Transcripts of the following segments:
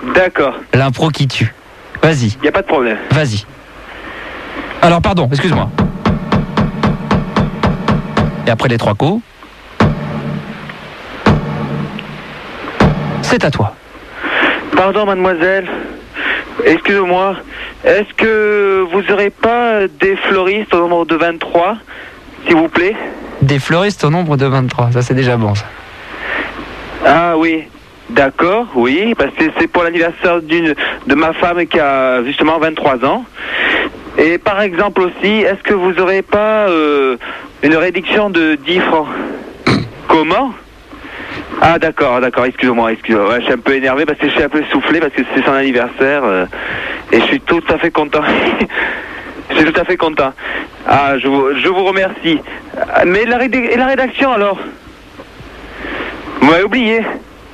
D'accord. L'impro qui tue. Vas-y. Y a pas de problème. Vas-y. Alors, pardon, excuse-moi. Et après les 3 coups, c'est à toi. Pardon, mademoiselle. Excusez-moi. Est-ce que vous n'aurez pas des fleuristes au nombre de 23, s'il vous plaît? Des fleuristes au nombre de 23, ça c'est déjà bon ça. Ah oui, d'accord, oui, parce que c'est pour l'anniversaire de ma femme qui a justement 23 ans. Et par exemple aussi, est-ce que vous n'aurez pas une réduction de 10 francs? Comment? Ah d'accord, excusez-moi. Ouais, je suis un peu énervé parce que je suis un peu soufflé parce que c'est son anniversaire et je suis tout à fait content. Je suis tout à fait content. Ah, je vous remercie. Mais la rédaction alors? Vous m'avez oublié?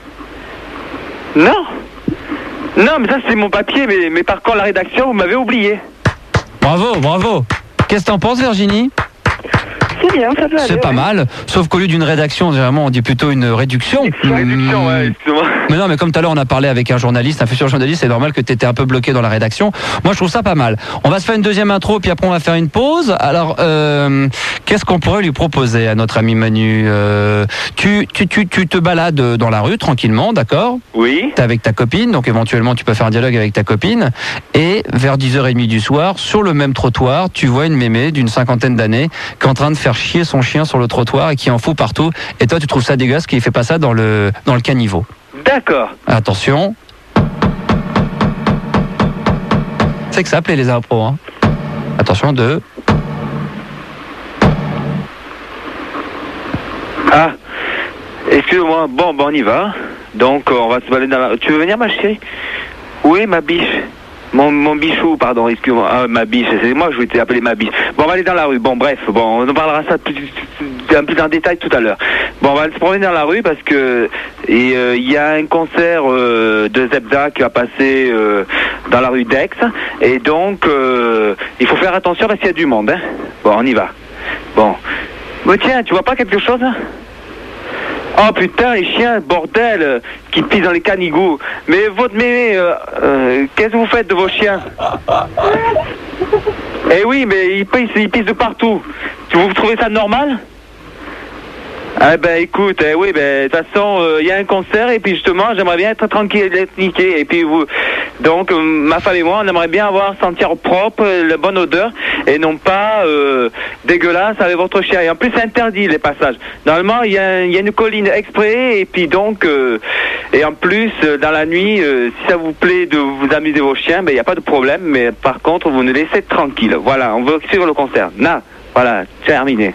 Non, mais ça c'est mon papier, mais par contre la rédaction, vous m'avez oublié. Bravo. Qu'est-ce que t'en penses, Virginie? C'est bien, ça peut aller. C'est pas mal, sauf qu'au lieu d'une rédaction, généralement on dit plutôt une réduction. Une réduction, ouais, excuse-moi. Mais non, mais comme tout à l'heure on a parlé avec un journaliste, un futur journaliste, c'est normal que tu étais un peu bloqué dans la rédaction. Moi je trouve ça pas mal. On va se faire une deuxième intro, puis après on va faire une pause. Alors, qu'est-ce qu'on pourrait lui proposer à notre ami Manu? Tu te balades dans la rue tranquillement, d'accord? Oui. T'es avec ta copine, donc éventuellement tu peux faire un dialogue avec ta copine. Et vers 10h30 du soir, sur le même trottoir, tu vois une mémé d'une 50aine d'années qui est en train de faire chier son chien sur le trottoir et qui en fout partout. Et toi tu trouves ça dégueulasse qu'il fait pas ça dans le caniveau. D'accord. Attention. C'est que ça plaît les impros, hein. Attention, 2. Ah, excuse-moi. Bon, on y va. Donc, on va se balader dans la... Tu veux venir, ma chérie? Oui, ma biche. Mon bichou, pardon, excuse-moi. Ah, ma biche, c'est moi que je voulais t'appeler ma biche. Bon, on va aller dans la rue. Bon, bref, on en parlera ça plus en détail tout à l'heure. Bon, on va se promener dans la rue parce que il y a un concert de Zebda qui va passer dans la rue d'Aix. Et donc, il faut faire attention parce qu'il y a du monde. Hein. Bon, on y va. Bon. Mais tiens, tu vois pas quelque chose hein? Oh putain, les chiens, bordel, qui pissent dans les canigous. Mais votre mémé, qu'est-ce que vous faites de vos chiens? Eh oui, mais ils pissent de partout. Vous trouvez ça normal? Eh ben écoute, oui, ben de toute façon, il y a un concert et puis justement, j'aimerais bien être tranquille, être niqué. Et puis donc ma femme et moi, on aimerait bien sentir propre, la bonne odeur et non pas dégueulasse avec votre chien. Et en plus, c'est interdit les passages. Normalement, il y a une colline exprès et puis donc et en plus dans la nuit, si ça vous plaît de vous amuser vos chiens, ben il y a pas de problème. Mais par contre, vous nous laissez tranquille. Voilà, on veut suivre le concert. Voilà, terminé.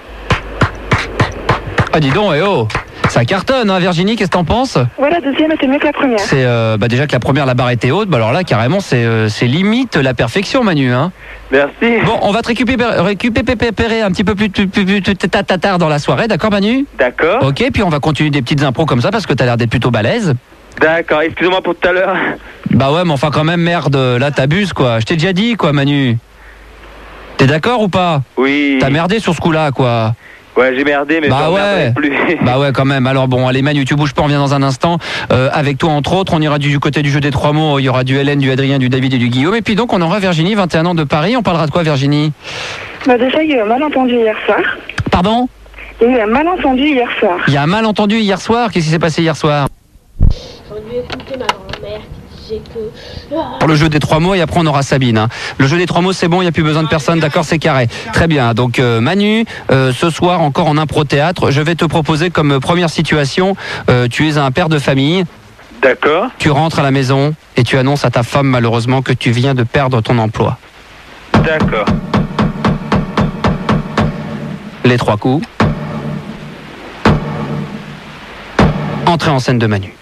Ah dis donc, ça cartonne, hein, Virginie, qu'est-ce que t'en penses? Ouais, la deuxième était mieux que la première. C'est déjà que la première, la barre était haute, alors là, carrément, c'est limite la perfection, Manu. Hein. Merci. Bon, on va te récupérer un petit peu plus tard dans la soirée, d'accord, Manu? D'accord. Ok, puis on va continuer des petites impros comme ça, parce que t'as l'air d'être plutôt balèze. D'accord, excusez-moi pour tout à l'heure. Bah ouais, mais enfin quand même, merde, là t'abuses, quoi. Je t'ai déjà dit, quoi, Manu. T'es d'accord ou pas? Oui. T'as merdé sur ce coup-là, quoi. Ouais, j'ai merdé, mais bah ouais. Plus. Bah ouais, quand même. Alors bon, allez Manu, tu bouges pas, on vient dans un instant. Avec toi, entre autres, on ira du côté du jeu des 3 mots. Il y aura du Hélène, du Adrien, du David et du Guillaume. Et puis donc, on aura Virginie, 21 ans de Paris. On parlera de quoi, Virginie? Bah déjà, il y a eu un malentendu hier soir. Pardon? Il y a eu un malentendu hier soir. Il y a un malentendu hier soir? Qu'est-ce qui s'est passé hier soir? J'aurais dû écouter ma grand-mère qui disait que... Pour le jeu des 3 mots et après on aura Sabine. Hein. Le jeu des 3 mots c'est bon, il n'y a plus besoin de personne, d'accord, c'est carré. Très bien, donc Manu, ce soir encore en impro-théâtre, je vais te proposer comme première situation, tu es un père de famille. D'accord. Tu rentres à la maison et tu annonces à ta femme malheureusement que tu viens de perdre ton emploi. D'accord. Les 3 coups. Entrée en scène de Manu.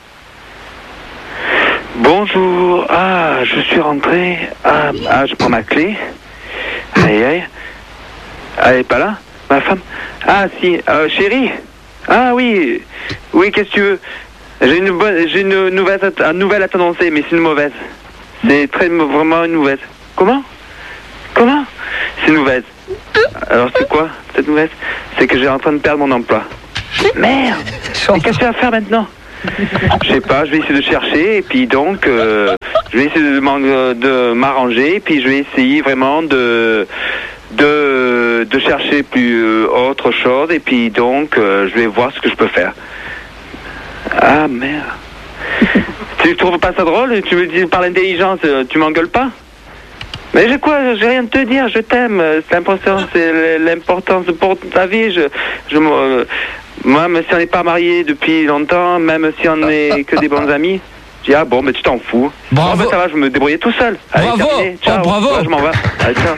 Bonjour, je suis rentré, je prends ma clé, aïe, elle est pas là, ma femme, si, chérie, oui, qu'est-ce que tu veux, j'ai une nouvelle à t'annoncer, mais c'est une mauvaise, c'est vraiment une mauvaise, comment, c'est une mauvaise, alors c'est quoi, cette mauvaise, c'est que j'ai en train de perdre mon emploi, merde, mais qu'est-ce que tu vas faire maintenant? Je sais pas, je vais essayer de chercher et puis donc je vais essayer de m'arranger et puis je vais essayer vraiment de chercher plus autre chose et puis donc je vais voir ce que je peux faire. Ah merde. Tu trouves pas ça drôle? Tu me dis par l'intelligence, tu m'engueules pas? Mais j'ai quoi? J'ai rien de te dire, je t'aime. C'est l'importance pour ta vie. Moi, même si on n'est pas mariés depuis longtemps, même si on n'est que des bons amis, je dis ah bon, mais tu t'en fous. Bravo. Bon, ben, ça va, je vais me débrouiller tout seul. Allez, Bravo. terminé. Ciao. Oh, bravo. Ouais, je m'en vais. Allez, ciao.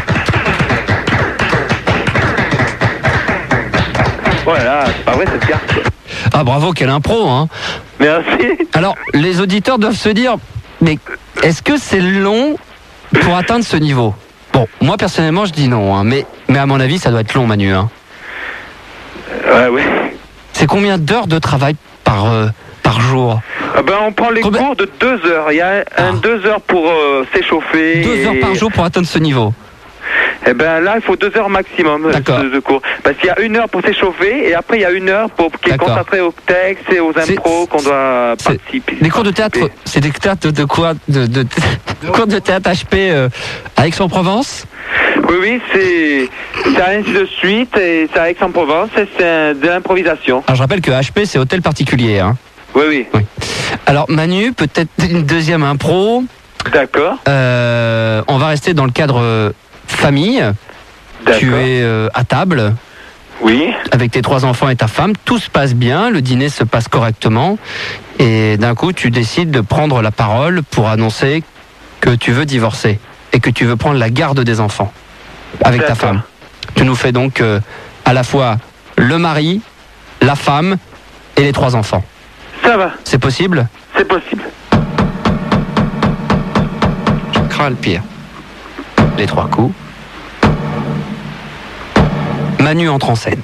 Voilà, c'est pas vrai cette carte. Ah bravo, quelle impro, hein. Merci. Alors, les auditeurs doivent se dire, mais est-ce que c'est long pour atteindre ce niveau? Bon, moi personnellement, je dis non, hein, mais à mon avis, ça doit être long, Manu. Hein. Ouais. C'est combien d'heures de travail par jour? Ah ben, on prend les cours de 2 heures. Il y a 2 heures pour s'échauffer. 2 heures par jour pour atteindre ce niveau? Eh ben là, il faut 2 heures maximum de cours. Parce qu'il y a 1 heure pour s'échauffer et après il y a 1 heure qui est consacrée au texte et aux impros qu'on doit participer. Les cours de théâtre, c'est des théâtres de quoi? Cours de théâtre HP à Aix-en-Provence? Oui, c'est ainsi de suite et c'est à Aix-en-Provence et c'est de l'improvisation. Alors je rappelle que HP c'est hôtel particulier. Hein. Oui. Alors Manu, peut-être une deuxième impro. D'accord. On va rester dans le cadre famille. D'accord. Tu es à table. Oui. Avec tes 3 enfants et ta femme, tout se passe bien, le dîner se passe correctement, et d'un coup tu décides de prendre la parole pour annoncer que tu veux divorcer et que tu veux prendre la garde des enfants avec ta femme. Tu nous fais donc à la fois le mari, la femme et les 3 enfants. Ça va. C'est possible? C'est possible. Je crains le pire. Les 3 coups. Manu entre en scène.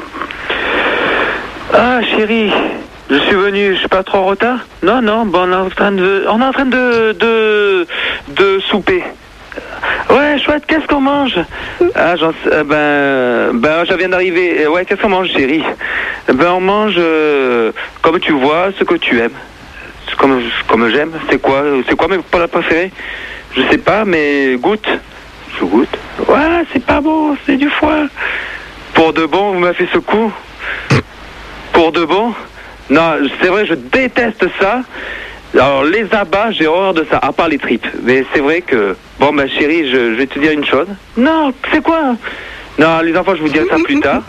Ah chérie, je suis venu, je suis pas trop en retard? Non, bon, on est en train de souper. Ouais, chouette, qu'est-ce qu'on mange? Ah, je viens d'arriver. Ouais, qu'est-ce qu'on mange, chérie? Ben, on mange, comme tu vois, ce que tu aimes. Comme j'aime. C'est quoi mes plats préférés? Je sais pas, mais goûte. Je goûte. Ouais, c'est pas beau, c'est du foie. Pour de bon, vous m'avez fait ce coup? Pour de bon? Non, c'est vrai, je déteste ça. Alors, les abats, j'ai horreur de ça, à part les tripes. Mais c'est vrai que... Bon, ma chérie, je vais te dire une chose. Non, c'est quoi? Non, les enfants, je vous dirai ça plus tard.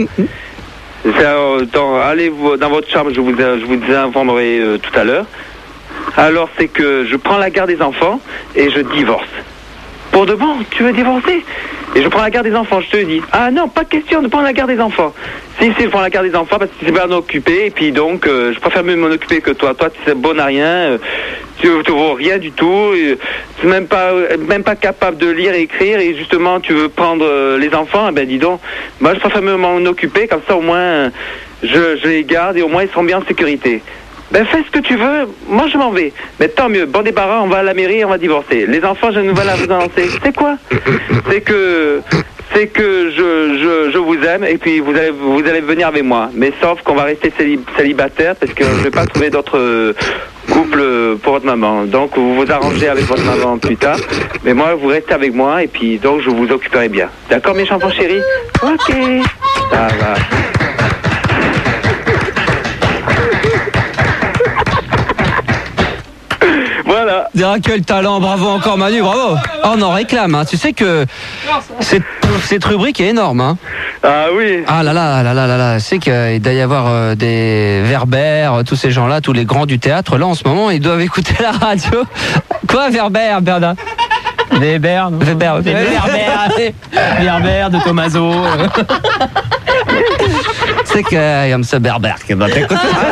Allez dans votre chambre, je vous informerai tout à l'heure. Alors, c'est que je prends la garde des enfants et je divorce. Pour de bon, tu veux divorcer? Et je prends la garde des enfants, je te le dis. Ah non, pas question de prendre la garde des enfants. Si, je prends la garde des enfants parce que c'est bien occupé. Et puis donc, je préfère mieux m'en occuper que toi. Toi, tu es bon à rien. Tu vaux rien du tout. Tu n'es même pas capable de lire et écrire. Et justement, tu veux prendre les enfants. Ben dis donc, moi je préfère mieux m'en occuper. Comme ça, au moins, je les garde et au moins ils seront bien en sécurité. Ben fais ce que tu veux, moi je m'en vais. Mais tant mieux, bon débarras, on va à la mairie, on va divorcer. Les enfants, j'ai une nouvelle à vous annoncer. C'est quoi? C'est que je vous aime et puis vous allez venir avec moi. Mais sauf qu'on va rester célibataire parce que je ne vais pas trouver d'autres couples pour votre maman. Donc vous vous arrangez avec votre maman plus tard. Mais moi, vous restez avec moi et puis donc je vous occuperai bien. D'accord mes enfants chéris? Ok, ça va. Voilà. Quel talent, bravo encore Manu, bravo. Oh, on en réclame, hein. Tu sais que cette rubrique est énorme. Hein. Ah oui. Ah là, je sais qu'il doit y avoir des Verbère, tous ces gens-là, tous les grands du théâtre, là en ce moment, ils doivent écouter la radio. Quoi Verbère, Bernard? Verbère de Tommaso. C'est qu'il y a M. Berber qui va t'écouter.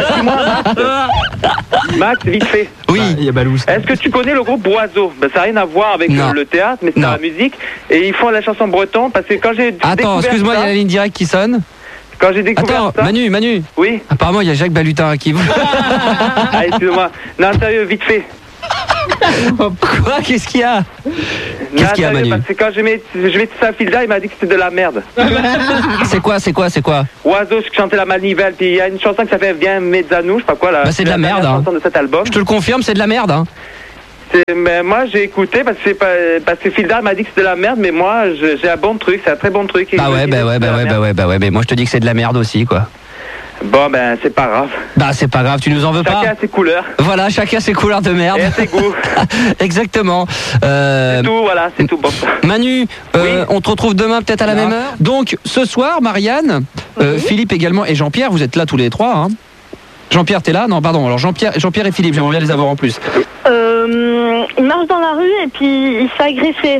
Max, vite fait. Oui, il y a Balous. Est-ce que tu connais le groupe Oiseau? Ben, ça n'a rien à voir avec le théâtre, mais c'est la musique. Et ils font la chanson breton parce que quand j'ai Attends, excuse-moi, il y a la ligne directe qui sonne. Quand j'ai découvert ça... Manu. Oui. Apparemment, il y a Jacques Balutin qui vous... Ah, excuse-moi. Non, sérieux, vite fait. Quoi? Qu'est-ce qu'il y a? Qu'est-ce qu'il y a, Manu? Parce que quand je mets ça à Filda, il m'a dit que c'était de la merde. C'est quoi? Oiseau, je chantais la manivelle, puis il y a une chanson qui s'appelle Viens Mezzano, je sais pas quoi là. Bah, c'est de la merde, hein. Chanson de cet album. Je te le confirme, c'est de la merde, hein. Mais moi j'ai écouté parce que Filda m'a dit que c'était de la merde, mais moi j'ai un bon truc, c'est un très bon truc. Bah ouais, mais moi je te dis que c'est de la merde aussi, quoi. Bon ben c'est pas grave. Bah c'est pas grave, tu nous en veux pas. Chacun a ses couleurs. Voilà, chacun ses couleurs de merde. Et ses goûts. Exactement. C'est tout, voilà, c'est tout bon. Manu, Oui. on te retrouve demain peut-être à la même heure. Donc ce soir, Marianne, Philippe également et Jean-Pierre, vous êtes là tous les trois, hein. Jean-Pierre, t'es là? Non, pardon. Alors Jean-Pierre et Philippe, j'aimerais bien les avoir en plus. Il marche dans la rue et puis il s'est agressé.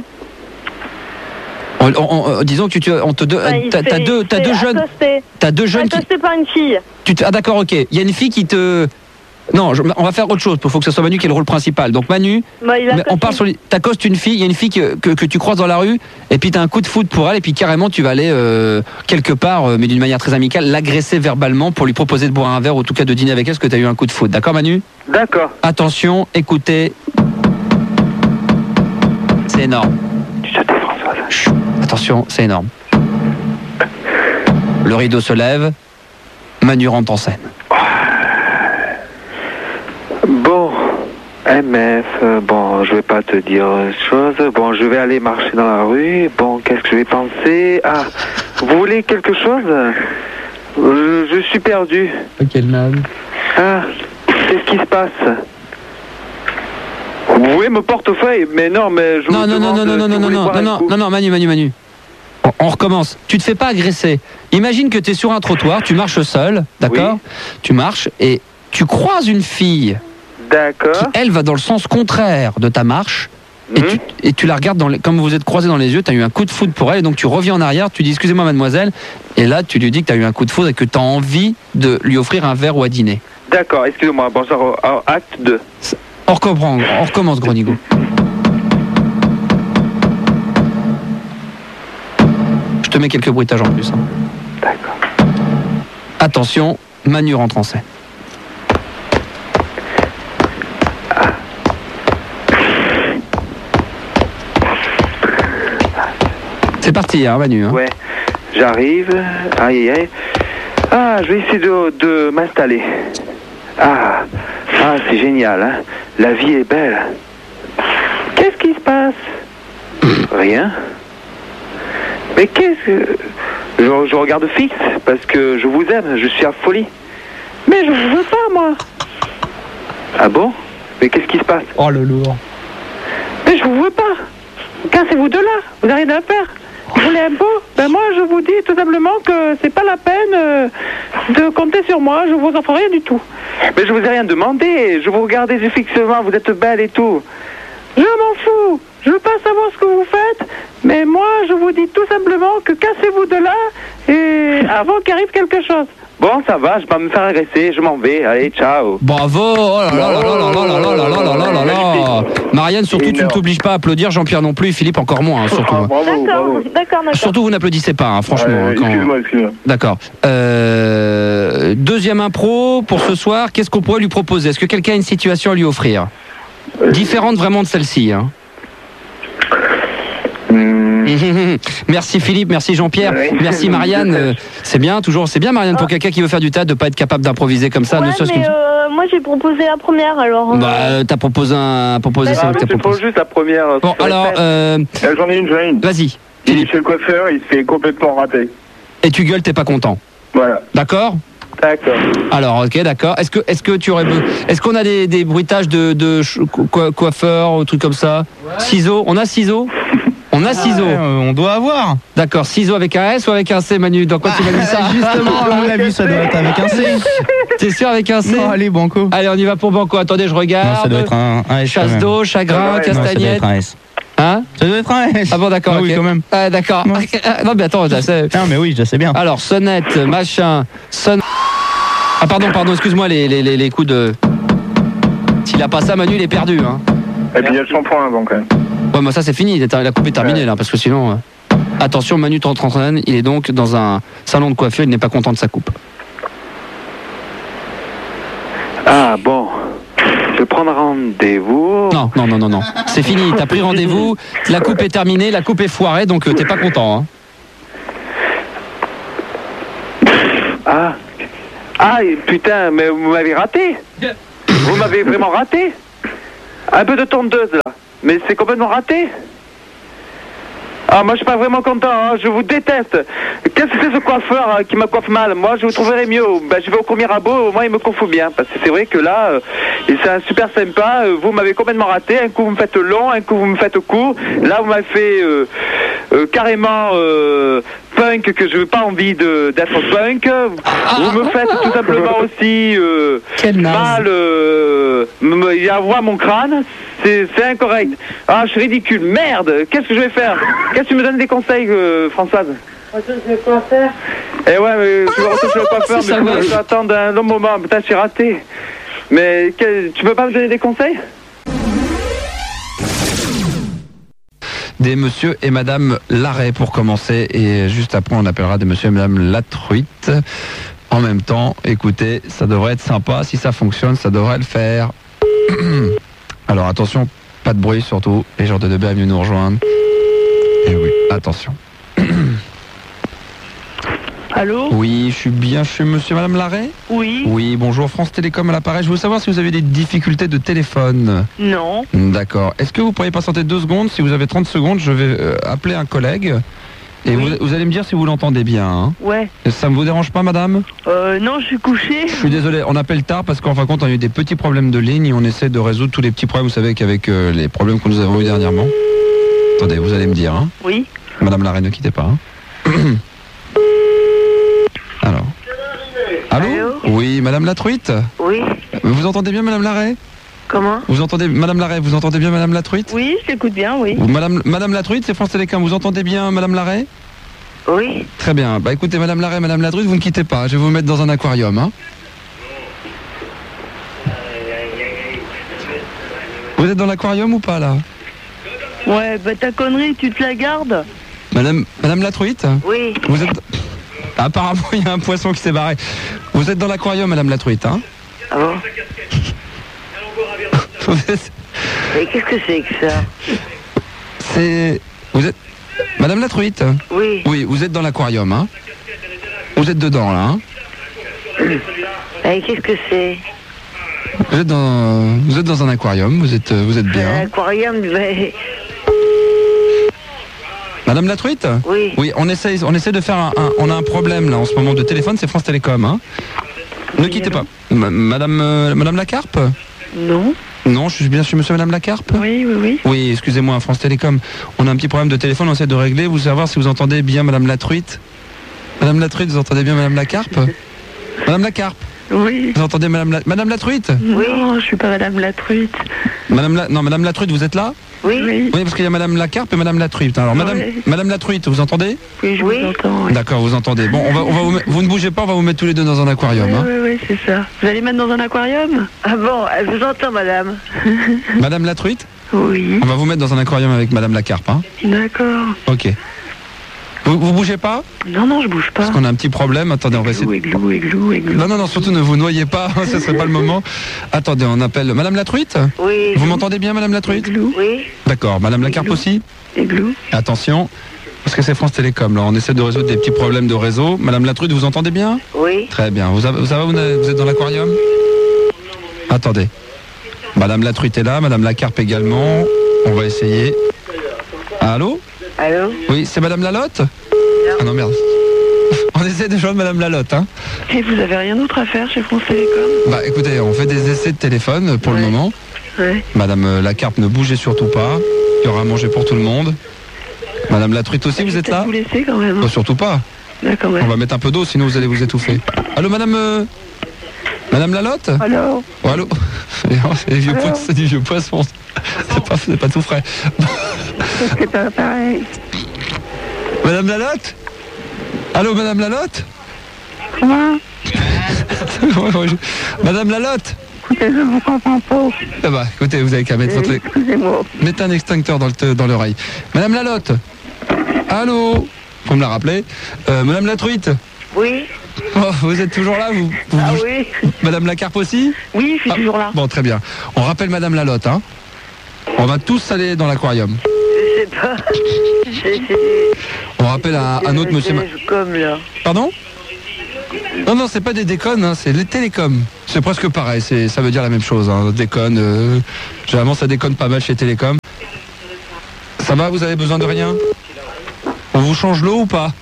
Disons que t'as deux jeunes qui... Accosté par une fille. Ah d'accord, ok. Il y a une fille qui te... Non, on va faire autre chose. Il faut que ce soit Manu qui ait le rôle principal. Donc Manu, on parle sur... T'accostes une fille, il y a une fille que tu croises dans la rue, et puis t'as un coup de foudre pour elle, et puis carrément tu vas aller quelque part, mais d'une manière très amicale, l'agresser verbalement pour lui proposer de boire un verre, ou en tout cas de dîner avec elle, parce que t'as eu un coup de foudre. D'accord, Manu? D'accord. Attention, écoutez. C'est énorme. Tu te tais, Françoise. Chut. Attention, c'est énorme. Le rideau se lève, Manu rentre en scène. Bon, MF, bon, je vais pas te dire chose. Bon, je vais aller marcher dans la rue. Bon, qu'est-ce que je vais penser? Ah, vous voulez quelque chose? Je suis perdu. Ok, man. Ah, qu'est-ce qui se passe? Vous voulez mon portefeuille? Mais non, mais je vous demande non, Manu. On recommence. Tu te fais pas agresser. Imagine que tu es sur un trottoir, tu marches seul, d'accord? Oui. Tu marches et tu croises une fille D'accord. qui, elle, va dans le sens contraire de ta marche. Et tu la regardes, comme vous êtes croisés dans les yeux, tu as eu un coup de foudre pour elle, et donc tu reviens en arrière, tu dis excusez-moi mademoiselle, et là tu lui dis que tu as eu un coup de foudre et que tu as envie de lui offrir un verre ou à dîner. D'accord, excusez-moi, bon, genre, acte 2. On recommence, gros nigo. Je te mets quelques bruitages en plus. Hein. D'accord. Attention, Manu rentre en scène. C'est parti, hein, Manu. Hein. Ouais, j'arrive. Aïe, aïe, aïe. Ah, je vais essayer de m'installer. Ah, c'est génial, hein. La vie est belle. Qu'est-ce qui se passe? Rien. Mais qu'est-ce que... Je regarde fixe, parce que je vous aime, je suis à folie. Mais je vous veux pas, moi. Ah bon? Mais qu'est-ce qui se passe? Oh, le lourd. Mais je vous veux pas. Cassez-vous de là. Vous n'avez rien à faire. Vous voulez un pot? Ben moi, je vous dis tout simplement que c'est pas la peine de compter sur moi. Je vous offre rien du tout. Mais je vous ai rien demandé. Je vous regardais fixement, vous êtes belle et tout. Je m'en fous. Je veux pas savoir ce que vous faites. Mais moi, je vous dis tout simplement que cassez-vous de là et avant qu'il arrive quelque chose. Bon, ça va, je vais me faire agresser, je m'en vais. Allez, ciao. Bravo. Oh là là là là là là là là là là là là. Marianne, surtout, tu ne t'obliges pas à applaudir. Jean-Pierre non plus, Philippe encore moins, hein, surtout. D'accord, d'accord. Surtout, vous n'applaudissez pas, hein, franchement. Excuse-moi. D'accord. Deuxième impro pour ce soir. Qu'est-ce qu'on pourrait lui proposer? Est-ce que quelqu'un a une situation à lui offrir? Différente vraiment de celle-ci. Hein. Merci Philippe, merci Jean-Pierre, merci Marianne. C'est bien, Marianne, pour quelqu'un qui veut faire du théâtre, de pas être capable d'improviser comme ça. Ouais, mais moi j'ai proposé la première alors. T'as proposé c'est pas juste la première. Bon, alors. J'en ai une. Vas-y. Il est chez le coiffeur, il se fait complètement rater. Et tu gueules, t'es pas content. Voilà. D'accord. Alors, ok, d'accord. Est-ce que tu aurais est-ce qu'on a des bruitages de coiffeur ou trucs comme ça? Ouais. Ciseaux, on a ciseaux. On a ciseaux. On doit avoir. D'accord, ciseaux avec un S ou avec un C, Manu? Dans quoi tu m'as mis ça? Justement, à mon avis, ça doit être avec un C. T'es sûr avec un C? Non, allez, banco. Allez, on y va pour banco. Attendez, je regarde. Non, ça doit être un S. Chasse d'eau, chagrin, castagnette. Non, ça doit être un S. Hein? Ça doit être un S. Ah bon, d'accord. Ah, okay. Oui, quand même. Ah, d'accord. Non. Non, mais attends, non, mais oui, je sais bien. Alors, sonnette, machin, Ah, pardon, excuse-moi, les coups de. S'il a pas ça, Manu, il est perdu, hein. Et puis il y a le shampoing avant, quand même. Ouais, mais ça, c'est fini. La coupe est terminée, là, parce que sinon. Attention, Manu rentre en scène. Il est donc dans un salon de coiffure. Il n'est pas content de sa coupe. Ah, bon. Je vais prendre rendez-vous. Non. C'est fini, t'as pris rendez-vous, la coupe est terminée, la coupe est foirée, donc t'es pas content. Hein. Ah, putain, mais vous m'avez raté. Vous m'avez vraiment raté. Un peu de tondeuse, là. Mais c'est complètement raté. Ah, moi, je suis pas vraiment content, hein. Je vous déteste. Qu'est-ce que c'est ce coiffeur qui me coiffe mal? Moi, je vous trouverai mieux. Ben, je vais au premier rabot, au moins, il me coiffe bien. Parce que c'est vrai que là, c'est un super sympa. Vous m'avez complètement raté. Un coup, vous me faites long, un coup, vous me faites court. Là, vous m'avez fait carrément punk, que je n'ai pas envie d'être punk. Vous me faites tout simplement aussi mal y avoir mon crâne. C'est incorrect. Ah, je suis ridicule. Merde, qu'est-ce que je vais faire? Qu'est-ce que tu me donnes des conseils, Françoise? Retourne chez le coiffeur. Eh ouais, mais je vais retourner chez le coiffeur, mais je vais attendre un long moment. Putain, j'ai raté. Mais tu peux pas me donner des conseils? Des monsieur et madame Larrey pour commencer, et juste après on appellera des monsieur et madame Latruite. En même temps, écoutez, ça devrait être sympa. Si ça fonctionne, ça devrait le faire. Alors attention, pas de bruit surtout. Les gens de Debay viennent nous rejoindre. Et oui, attention. Allô? Oui, je suis bien chez monsieur et madame Larrey? Oui. Oui, bonjour, France Télécom à l'appareil. Je veux savoir si vous avez des difficultés de téléphone. Non. D'accord. Est-ce que vous pourriez patienter 2 secondes? Si vous avez 30 secondes, je vais appeler un collègue. Et oui. vous allez me dire si vous l'entendez bien. Hein. Ouais. Ça ne vous dérange pas, madame? Non, je suis couché. Je suis désolé, on appelle tard parce qu'en fin de compte, on a eu des petits problèmes de ligne et on essaie de résoudre tous les petits problèmes, vous savez, qu'avec les problèmes que nous avons eu dernièrement. Attendez, vous allez me dire. Hein. Oui. Madame Larrey, ne quittez pas. Hein. Alors. Allô? Oui, madame Latruite? Oui. Vous entendez bien, madame Larrey? Comment? Vous entendez, madame Larrey, vous entendez bien, madame Latruite? Oui, je t'écoute bien, oui. Madame Latruite, c'est France Télécom, vous entendez bien, madame Larrey? Oui. Très bien. Bah écoutez, madame Larrey, madame Latruite, vous ne quittez pas. Je vais vous mettre dans un aquarium. Hein. Vous êtes dans l'aquarium ou pas, là? Ouais, bah ta connerie, tu te la gardes? Madame Latruite? Oui. Vous êtes... Apparemment, il y a un poisson qui s'est barré. Vous êtes dans l'aquarium, madame Latruite, hein? Ah bon? Et qu'est-ce que c'est que ça? C'est... Vous êtes... Madame Latruite? Oui. Oui, vous êtes dans l'aquarium, hein? Vous êtes dedans, là, hein? Et qu'est-ce que c'est? Vous êtes dans un aquarium, vous êtes bien. Un aquarium, mais... Madame Latruite? Oui. Oui, on essaie de faire on a un problème, là, en ce moment, de téléphone, c'est France Télécom, hein? Ne quittez pas. Madame Lacarpe? Non. Non, je suis bien chez monsieur et madame Lacarpe? Oui. Oui, excusez-moi, France Télécom. On a un petit problème de téléphone, on essaie de régler. Vous savoir si vous entendez bien madame Latruite? Madame Latruite, vous entendez bien madame Lacarpe? Madame Lacarpe? Oui. Vous entendez madame Latruite? Oui. Non, je suis pas madame Latruite. Madame Latruite, vous êtes là? Oui. Oui, parce qu'il y a madame Lacarpe et madame Latruite. Alors, madame Latruite, vous entendez? Oui, je vous entends. Oui. D'accord, vous entendez. Bon, vous ne bougez pas, on va vous mettre tous les deux dans un aquarium. Oui, c'est ça. Vous allez mettre dans un aquarium? Ah bon, je vous entends, madame. Madame Latruite? Oui. On va vous mettre dans un aquarium avec madame Lacarpe, hein? D'accord. Ok. Vous bougez pas? Non, je bouge pas. Parce qu'on a un petit problème. Attendez, on va essayer. Églou. Non, surtout ne vous noyez pas, ce serait pas le moment. Attendez, on appelle Madame Latruite? Oui. Vous m'entendez bien, Madame Latruite? Oui. D'accord, Madame Lacarpe aussi? Églou. Attention, parce que c'est France Télécom, là, on essaie de résoudre des petits problèmes de réseau. Madame Latruite, vous entendez bien? Oui. Très bien, vous êtes dans l'aquarium? Attendez. Madame Latruite est là, Madame Lacarpe également. On va essayer. Allô? Allô? Oui, c'est Madame Lalotte? Ah non, merde. On essaie de joindre Madame Lalotte, hein. Et vous avez rien d'autre à faire chez France Télécom? Bah écoutez, on fait des essais de téléphone pour le moment. Ouais. Madame Lacarpe, ne bougez surtout pas. Il y aura à manger pour tout le monde. Madame Latruite aussi, vous êtes là? Vous laissez quand même. Oh, surtout pas. D'accord, ouais. On va mettre un peu d'eau, sinon vous allez vous étouffer. Allô, Madame Lalotte? Allô? Oh, allô? C'est du vieux poisson. C'est pas tout frais. C'est pas pareil. Madame Lalotte? Allô, Madame Lalotte? Comment? Madame Lalotte? Écoutez, je vous comprends pas. Ah bah, écoutez, vous avez qu'à mettre votre... Excusez-moi. Mettez un extincteur dans l'oreille. Madame Lalotte? Allô? Faut me la rappeler. Madame Latruite? Oui. Oh, vous êtes toujours là, vous Ah oui. Madame Lacarpe aussi? Oui, je suis toujours là. Bon, très bien. On rappelle Madame Lalotte, hein. On va tous aller dans l'aquarium. Je sais pas. On rappelle un autre monsieur... Comme là. Pardon? Non, c'est pas des déconnes, hein, c'est les télécoms. C'est presque pareil, ça veut dire la même chose. Hein. Déconne, généralement ça déconne pas mal chez Télécom. Ça va, vous avez besoin de rien? On vous change l'eau ou pas?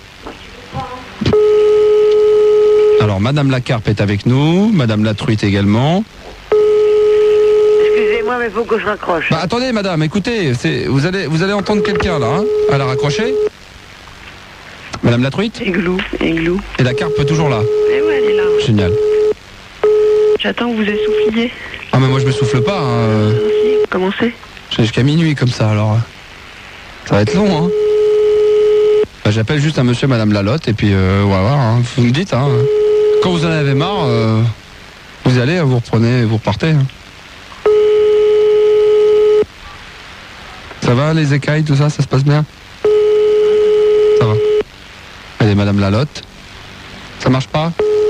Alors, Madame Lacarpe est avec nous, Madame Latruite également. Excusez-moi, mais faut que je raccroche. Bah, attendez, Madame, écoutez, vous allez entendre quelqu'un là. Hein. Elle a raccroché. Madame Latruite? Églou. Et Lacarpe toujours là. Eh ouais, elle est là. Génial. J'attends que vous essouffliez. Ah, mais moi je me souffle pas. Hein. Comment c'est? Jusqu'à minuit comme ça, alors. Ça va être long, hein. Bah, j'appelle juste un monsieur, Madame Lalotte, et puis on va voir. Hein. Vous me dites, hein. Quand vous en avez marre, vous y allez, vous reprenez, vous repartez. Hein. Ça va, les écailles, tout ça, ça se passe bien? Ça va. Allez, Madame Lalotte. Ça marche pas?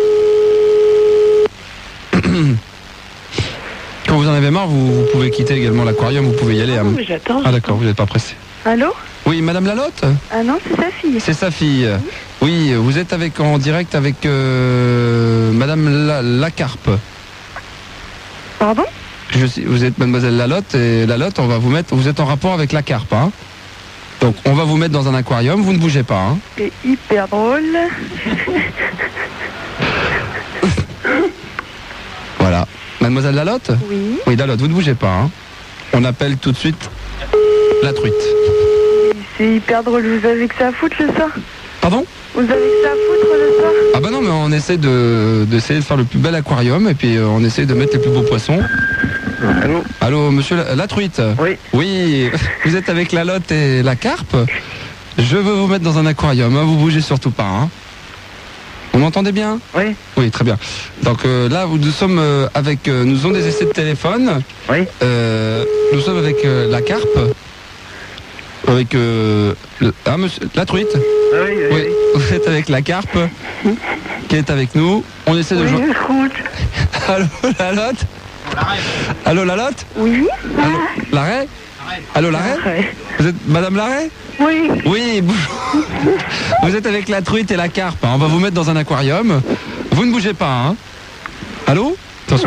Quand vous en avez marre, vous pouvez quitter également l'aquarium, vous pouvez y aller. Non, mais j'attends. Ah d'accord, vous n'êtes pas pressé. Allô? Oui, Madame Lalotte? Ah non, c'est sa fille. C'est sa fille. Oui, vous êtes en direct avec Madame Lacarpe. Pardon? Vous êtes Mademoiselle Lalotte, et Lalotte, on va vous mettre, vous êtes en rapport avec Lacarpe, hein. Donc on va vous mettre dans un aquarium, vous ne bougez pas, hein. C'est hyper drôle. Voilà. Mademoiselle Lalotte? Oui. Oui, Lalotte, vous ne bougez pas, hein. On appelle tout de suite la truite. C'est hyper drôle. Vous avez que ça à foutre le soir? Pardon? Vous avez que ça à foutre le soir? Ah bah non, mais on essaie d'essayer de faire le plus bel aquarium et puis on essaie de mettre les plus beaux poissons. Allô? Allô, monsieur la truite? Oui. Oui, vous êtes avec Lalotte et Lacarpe. Je veux vous mettre dans un aquarium, hein, vous bougez surtout pas, hein. Vous m'entendez bien? Oui. Oui, très bien. Donc là, nous sommes avec... nous avons des essais de téléphone. Oui. Nous sommes avec Lacarpe. Avec... monsieur, la truite. Ah oui, oui. Oui, vous êtes avec Lacarpe qui est avec nous. On essaie de joindre... Allô, Lalotte? Allô, Lalotte? Oui. Allô, Larrey? Allô, Larrey? Vous êtes Madame Larrey? Oui. Oui, bonjour. Vous êtes avec la truite et la carpe. Hein. On va vous mettre dans un aquarium. Vous ne bougez pas, hein? Allô? Attention.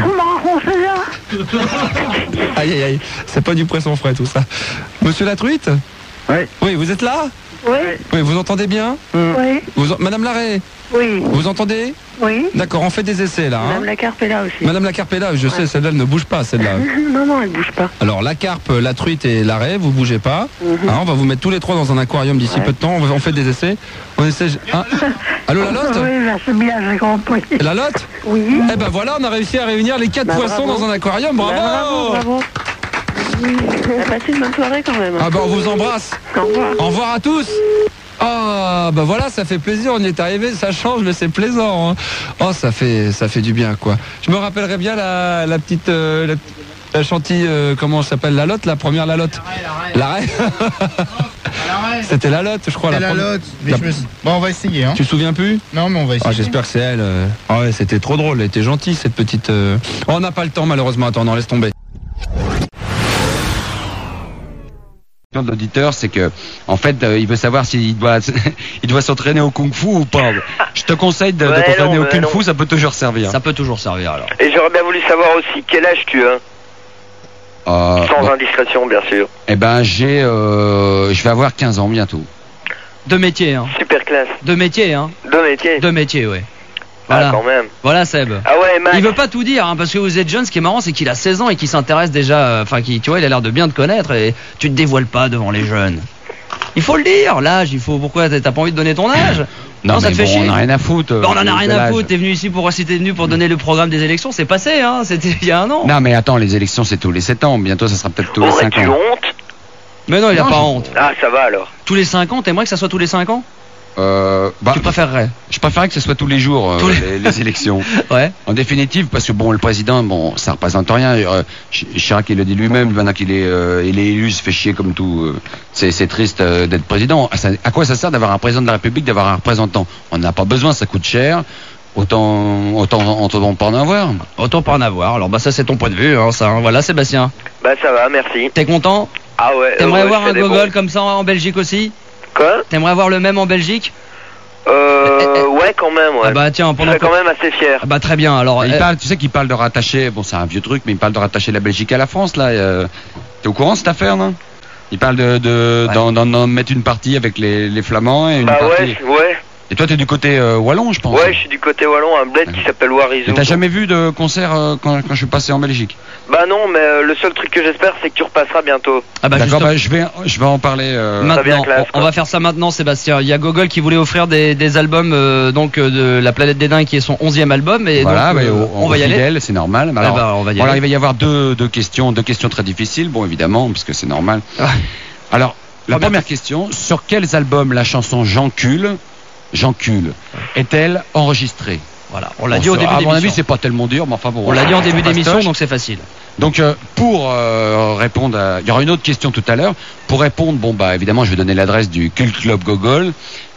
Aïe, aïe, aïe. C'est pas du poisson frais, tout ça. Monsieur la truite? Oui. Oui, vous êtes là? Oui. Oui, vous entendez bien? Oui. Madame Larrey? Oui. Vous entendez? Oui. D'accord, on fait des essais, là. Hein. Madame Lacarpe est là aussi. Madame la carpe est là, je sais, celle-là, elle ne bouge pas, celle-là. Non, elle bouge pas. Alors, la carpe, la truite et l'arrêt, vous bougez pas. Hein, on va vous mettre tous les trois dans un aquarium d'ici peu de temps. On fait des essais. On essaie. Hein. Allô, Lalotte? Oui, là, c'est bien, j'ai compris. Lalotte? Oui. Eh ben voilà, on a réussi à réunir les 4 poissons bravo. dans un aquarium. Bravo! Bravo. Passez une bonne soirée quand même. Ah ben on vous embrasse. Au revoir. Au revoir à tous. Ah bah voilà, ça fait plaisir, on y est arrivé, ça change, mais c'est plaisant. Hein. Oh, ça fait du bien, quoi. Je me rappellerai bien la petite... la chantilly, comment ça s'appelle, Lalotte, la première Lalotte. L'arrêt. C'était Lalotte, je crois. C'est Lalotte. Bon, on va essayer. Hein. Tu te souviens plus? Non, mais on va essayer. Ah, j'espère que c'est elle. Ah ouais, c'était trop drôle, elle était gentille, cette petite... Oh, on n'a pas le temps, malheureusement. Attends, non, laisse tomber. De l'auditeur, c'est que, en fait, il veut savoir s'il doit, il doit s'entraîner au kung-fu ou pas. Je te conseille de t'entraîner au kung-fu, ça peut toujours servir. Ça peut toujours servir, alors. Et j'aurais bien voulu savoir aussi quel âge tu as. Sans indiscrétion, bien sûr. Eh ben, je vais avoir 15 ans bientôt. De métier, hein. Super classe. De métier, hein. De métier. De métier, ouais. Voilà. Ah, quand même. Voilà, Seb. Ah ouais, Max. Il veut pas tout dire, hein, parce que vous êtes jeune, ce qui est marrant, c'est qu'il a 16 ans et qu'il s'intéresse déjà, tu vois, il a l'air de bien te connaître et tu te dévoiles pas devant les jeunes. Il faut le dire, l'âge, pourquoi t'as pas envie de donner ton âge? Non, ça mais te fait chier. on a rien à foutre. On en a rien à foutre, t'es venu ici pour donner le programme des élections, c'est passé, hein, c'était il y a un an. Non, mais attends, les élections, c'est tous les 7 ans, bientôt ça sera peut-être tous les 5 ans. Aurais-tu honte? Mais non, il a pas honte. Ah, ça va alors. Tous les 5 ans, t'aimerais que ça soit tous les 5 ans? Tu préférerais? Je préférerais que ce soit tous les jours, les élections. Ouais. En définitive, parce que bon, le président, bon, ça représente rien. Chirac, il le dit lui-même, maintenant qu'il est élu, il se fait chier comme tout. C'est triste d'être président. À quoi ça sert d'avoir un président de la République, d'avoir un représentant? On n'a pas besoin, ça coûte cher. Autant pas en avoir. Autant pas en avoir. Alors bah ça c'est ton point de vue, hein, ça. Hein. Voilà Sébastien. Bah ça va, merci. T'es content? Ah ouais. T'aimerais avoir je fais un des gogol bons. comme ça en Belgique aussi? Quoi? T'aimerais avoir le même en Belgique? Ouais, quand même, ouais. Ah bah tiens, Je pendant serais quand même assez fier. Ah bah très bien. Alors Tu sais qu'il parle de rattacher, bon c'est un vieux truc, mais il parle de rattacher la Belgique à la France là. T'es au courant de cette affaire, non? Il parle d'en mettre une partie avec les Flamands et une Bah partie. ouais. Et toi t'es du côté wallon, je pense. Ouais, je suis du côté wallon, un bled qui s'appelle Warizou. Et t'as jamais vu de concert quand je suis passé en Belgique? Bah non, mais le seul truc que j'espère, c'est que tu repasseras bientôt. Ah bah D'accord, justement. je vais en parler. Ça vient Maintenant, classe, on va faire ça maintenant, Sébastien. Il y a Gogol qui voulait offrir des albums de La Planète des Dingues qui est son 11e album et Voilà, donc, mais on va y aller. fidèle, c'est normal. Ah bah, on va y voilà, aller. il va y avoir deux questions très difficiles, bon évidemment, puisque c'est normal. Ah. Alors, la première question, sur quels albums la chanson J'encule est-elle enregistrée? Voilà, on l'a dit au début À mon avis, d'émission. c'est pas tellement dur, mais enfin bon. On l'a dit en début c'est d'émission, fastoche. donc c'est facile. Donc pour répondre il y aura une autre question tout à l'heure. Pour répondre, bon bah évidemment, je vais donner l'adresse du Cult Club Gogol,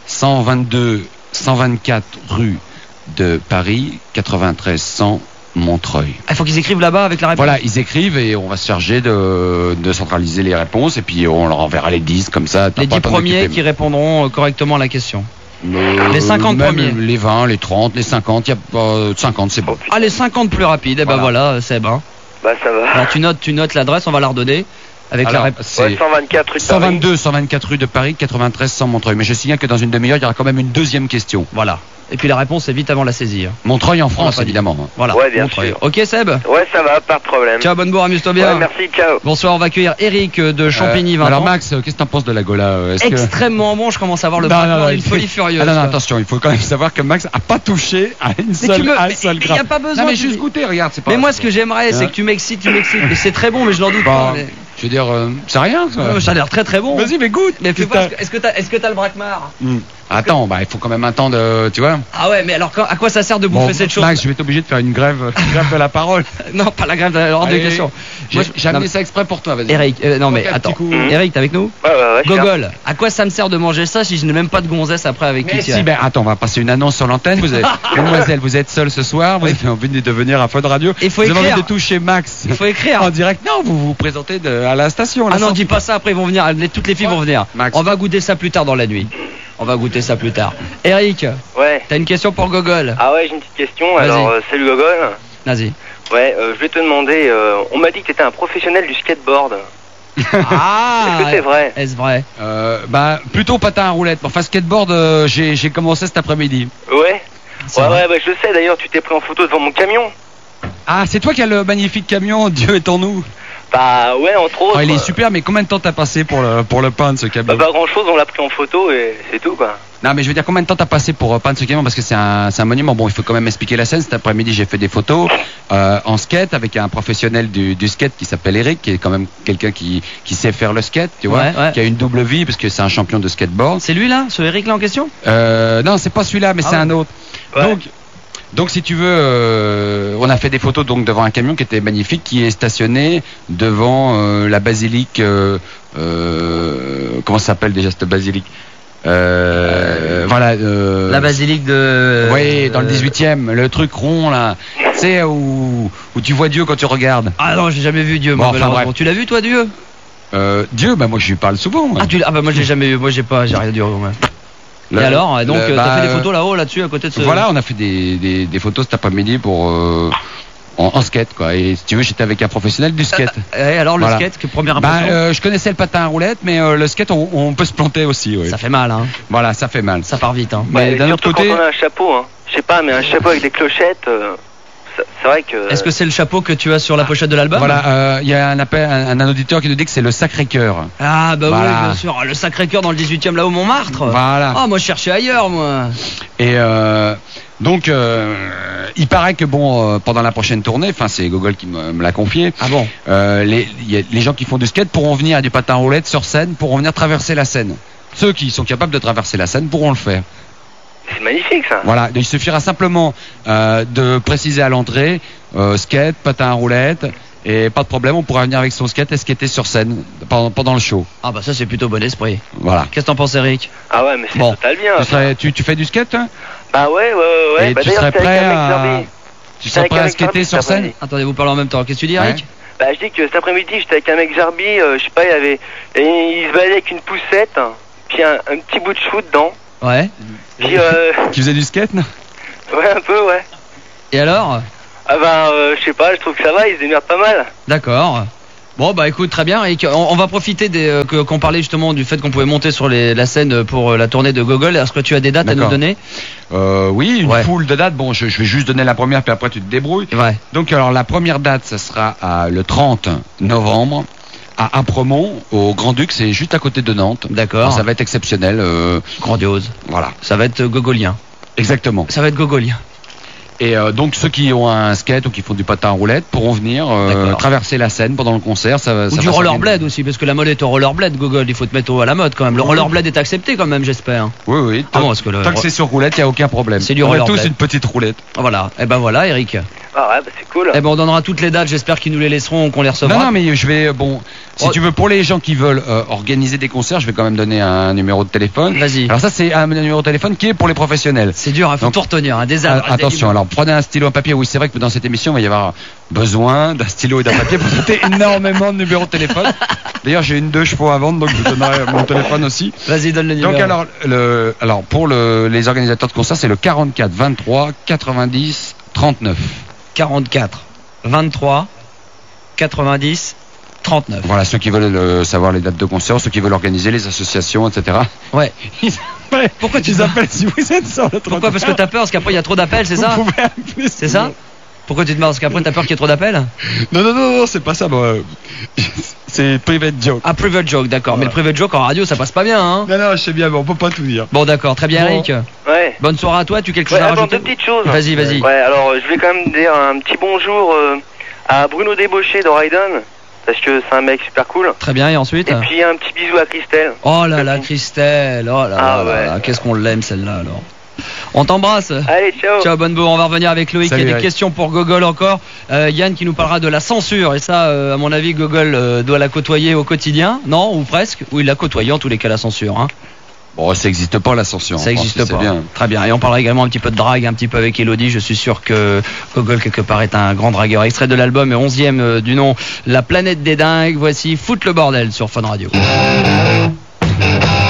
124 rue de Paris, 93 100 Montreuil. Il faut qu'ils écrivent là-bas avec la réponse. Voilà, ils écrivent et on va se charger de centraliser les réponses et puis on leur enverra les 10 comme ça. Les 10 premiers qui répondront correctement à la question. Les 50 même premiers. Les 20, les 30, les 50, il y a pas 50, c'est bon. Ah, les 50 plus rapides, et ben voilà, Seb. Hein. Bah ça va. Alors tu notes l'adresse, on va la redonner. Avec Alors, la réponse. c'est Ouais, 124 rue de Paris. 124 rue de Paris, 93 100 Montreuil. Mais je signale que dans une demi-heure, il y aura quand même une deuxième question. Voilà. Et puis la réponse est vite avant la saisie. Hein. Montreuil en On France, l'a pas dit. évidemment. Voilà. Ouais, bien Montreuil. sûr. Ok, Seb. Ouais, ça va, pas de problème. Ciao, bonne bourre, amuse-toi bien. Ouais, merci, ciao. Bonsoir, on va accueillir Eric de Champigny, 20 alors ans. Max, qu'est-ce que t'en penses de la Gola Est-ce que... Extrêmement bon, je commence à voir le Non, braquement d'une il folie fait- furieuse. Ah non, quoi. attention, il faut quand même savoir que Max a pas touché à une seule, mais seule y a grappe. pas besoin, Non, mais tu juste dis. goûter, regarde, c'est pas. Mais moi, ce que j'aimerais, c'est Hein que tu m'excites. Mais c'est très bon, mais je n'en doute Bah, pas. mais- je veux dire, c'est rien. Ça. Ça a l'air très très bon. Vas-y, mais goûte. Mais fais Qu'est-ce voir, que est-ce que t'as le braquemar? Attends, bah il faut quand même un temps de, tu vois. Ah ouais, mais alors à quoi ça sert de bouffer Bon, cette chose? Max, je vais être obligé de faire une grève de la parole. Non, pas la grève, hors de Allez, question. J'ai amené ça exprès pour toi, vas-y. Eric, non mais Ok, un attends. petit coup. Eric, t'es avec nous? Ouais, Gogol, à quoi ça me sert de manger ça si je n'ai même pas de gonzesse après avec Mais qui si, ben attends, on va passer une annonce sur l'antenne. Mademoiselle, vous êtes seule ce soir, vous avez envie de venir à Fun Radio. Il faut vous avez écrire. envie de toucher Max. Il faut écrire. En direct. Non, vous vous présentez à la station. Ah là, non, sans- dis pas ça, après ils vont venir, toutes les filles vont venir. Max. On va goûter ça plus tard dans la nuit. On va goûter ça plus tard. Eric, Ouais. t'as une question pour Gogol? Ah ouais, j'ai une petite question. Vas-y. Alors, salut Gogol. Vas-y. Ouais, je vais te demander, on m'a dit que t'étais un professionnel du skateboard. Ah Est-ce que c'est vrai? Est-ce vrai? Bah plutôt patin à roulette. Enfin skateboard, j'ai commencé cet après-midi. Ouais. C'est Ouais, vrai. bah je sais d'ailleurs, tu t'es pris en photo devant mon camion. Ah, c'est toi qui as le magnifique camion. Dieu est en nous. Bah ouais, entre autres. Ah, il est super, mais combien de temps t'as passé pour le peindre ce camion? Bah pas grand chose, on l'a pris en photo et c'est tout quoi. Non, mais je veux dire, combien de temps t'as passé pour peindre ce camion? Parce que c'est un monument. Bon, il faut quand même expliquer la scène. Cet après-midi, j'ai fait des photos en skate avec un professionnel du skate qui s'appelle Eric, qui est quand même quelqu'un qui sait faire le skate, tu vois, Ouais, ouais. qui a une double vie parce que c'est un champion de skateboard. C'est lui là? Ce Eric là en question? Non, c'est pas celui-là, mais Ah c'est ouais. un autre. Ouais. Donc si tu veux, on a fait des photos donc devant un camion qui était magnifique, qui est stationné devant la basilique. Comment ça s'appelle déjà cette basilique? Voilà. La basilique de. Oui, dans le 18e, le truc rond là. Tu sais où tu vois Dieu quand tu regardes. Ah non, j'ai jamais vu Dieu. Bon, moi, enfin, malheureusement. bref. Tu l'as vu toi Dieu? Dieu, bah moi je lui parle souvent. moi. Ah bah moi j'ai jamais eu. Moi j'ai rien dit. Ouais. Et alors, donc t'as fait des photos là-haut, là-dessus, à côté de ce. Voilà, on a fait des photos cet après-midi pour en skate quoi. Et si tu veux, j'étais avec un professionnel du skate. Et alors le Voilà. skate, que première impression? Bah, je connaissais le patin à roulette, mais le skate, on peut se planter aussi. Oui. Ça fait mal, hein. Voilà, ça fait mal. Ça part vite, hein. Mais Ouais, d'un autre surtout côté, quand on a un chapeau, hein. Je sais pas, mais un chapeau avec des clochettes, c'est vrai que. Est-ce que c'est le chapeau que tu as sur la pochette de l'album? voilà, il y a un auditeur qui nous dit que c'est le Sacré-Cœur. Ah bah Voilà. oui, bien sûr. Le Sacré-Cœur dans le 18e là au Montmartre. Voilà. Ah moi je cherchais ailleurs, moi. Et donc, il paraît que bon, pendant la prochaine tournée, enfin c'est Gogol qui me l'a confié. Ah bon? Les gens qui font du skate pourront venir à du patin à roulette sur scène, pourront venir traverser la Seine. Ceux qui sont capables de traverser la Seine pourront le faire. C'est magnifique ça. Voilà, il suffira simplement de préciser à l'entrée skate, patin à roulette, et pas de problème, on pourra venir avec son skate et skater sur scène pendant le show. Ah bah ça c'est plutôt bon esprit. Voilà. Qu'est-ce que t'en penses Eric? Ah ouais, mais c'est Bon. total bien. ça. Tu fais du skate, hein? Bah ouais. Et Bah, tu d'ailleurs, serais c'était avec prêt un mec à... Zarbi. Tu serais prêt à skater sur scène? Attendez, vous parlez en même temps. Qu'est-ce que tu dis, Eric? Bah je dis que cet après-midi j'étais avec un mec Zarbi, je sais pas, il se baladait avec une poussette, puis un petit bout de chou dedans. Ouais. Puis Qui faisait du skate, non? ouais, un peu, ouais. Et alors? Ah bah je sais pas, je trouve que ça va, il se démerde pas mal. D'accord. Bon bah écoute, très bien, Eric. On va profiter qu'on parlait justement du fait qu'on pouvait monter sur la scène pour la tournée de Gogol. Est-ce que tu as des dates à nous donner? Oui, une foule de dates. Bon, je vais juste donner la première, puis après tu te débrouilles. Ouais. Donc alors la première date, ça sera le 30 novembre à Apremont, au Grand-Duc, c'est juste à côté de Nantes. D'accord. Alors, ça va être exceptionnel. Grandiose. Voilà. Ça va être gogolien. Exactement. Ça va être gogolien. Et donc ceux qui ont un skate ou qui font du patin à roulette pourront venir traverser la scène pendant le concert. Ou du rollerblade aussi, parce que la mode est au rollerblade, Gogol. Il faut te mettre à la mode quand même. Le rollerblade est accepté quand même, j'espère. Oui. Tant que c'est sur roulette, il n'y a aucun problème. C'est du On a rollerblade. tous une petite roulette. Voilà. Et ben voilà, Eric. Ah ouais, bah c'est cool. Eh ben on donnera toutes les dates. J'espère qu'ils nous les laisseront, qu'on les recevra. Non, mais je vais si tu veux, pour les gens qui veulent organiser des concerts, je vais quand même donner un numéro de téléphone. Vas-y. Alors ça, c'est un numéro de téléphone qui est pour les professionnels. C'est dur, il faut tout retenir. Attention, alors prenez un stylo, un papier. Oui, c'est vrai que dans cette émission, il va y avoir besoin d'un stylo et d'un papier pour noter énormément de numéros de téléphone. D'ailleurs, j'ai une 2 chevaux à vendre, donc je vous donnerai mon téléphone aussi. Vas-y, donne le numéro. Donc alors pour les organisateurs de concerts, c'est le 44 23 90 39. 44 23 90 39. Voilà, ceux qui veulent savoir les dates de concert, ceux qui veulent organiser les associations, etc. Ouais. Pourquoi tu appellent si vous êtes sur le trottoir? Pourquoi? Parce que t'as peur, parce qu'après il y a trop d'appels, c'est ça? C'est ça? Pourquoi tu te marres? Parce qu'après t'as peur qu'il y ait trop d'appels? Non, c'est pas ça. C'est private joke. Ah, private joke, d'accord. Mais le private joke en radio, ça passe pas bien, hein? Non, je sais bien, mais on peut pas tout dire. Bon, d'accord, très bien, Eric. Ouais. Bonne soirée à toi, tu as quelque chose à rajouter? Deux petites choses. Vas-y. Ouais, alors je voulais quand même dire un petit bonjour à Bruno Débauché de Raiden, parce que c'est un mec super cool. Très bien, et ensuite? Et puis un petit bisou à Christelle. Oh là là, Christelle, oh là là, qu'est-ce qu'on l'aime celle-là alors. On t'embrasse. Allez, ciao. Ciao, bonne bourre. On va revenir avec Loïc. Salut, Il y a des questions pour Gogol encore. Yann qui nous parlera de la censure. Et ça, à mon avis, Gogol doit la côtoyer au quotidien. Non, ou presque. Ou il l'a côtoyé en tous les cas, la censure. Hein. Bon, ça n'existe pas la censure. Ça n'existe pas. Bien. Très bien. Et on parlera également un petit peu de drague, un petit peu avec Elodie. Je suis sûr que Gogol, quelque part, est un grand dragueur. Extrait de l'album 11e du nom La planète des dingues. Voici Foot le bordel sur Fun Radio.